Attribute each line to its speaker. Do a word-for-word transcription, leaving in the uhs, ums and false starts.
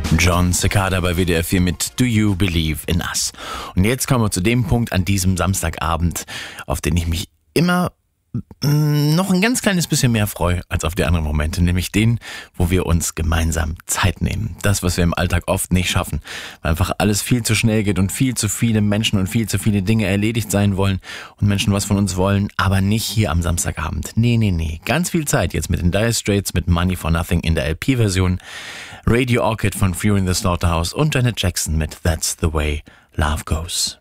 Speaker 1: Jon Secada bei W D R vier mit Do You Believe in Us? Und jetzt kommen wir zu dem Punkt an diesem Samstagabend, auf den ich mich immer mh, noch ein ganz kleines bisschen mehr freue als auf die anderen Momente, nämlich den, wo wir uns gemeinsam Zeit nehmen. Das, was wir im Alltag oft nicht schaffen, weil einfach alles viel zu schnell geht und viel zu viele Menschen und viel zu viele Dinge erledigt sein wollen und Menschen was von uns wollen, aber nicht hier am Samstagabend. Nee, nee, nee. Ganz viel Zeit jetzt mit den Dire Straits, mit Money for Nothing in der L P-Version, Radio Orchid von Fury in the Slaughterhouse und Janet Jackson mit That's the Way Love Goes.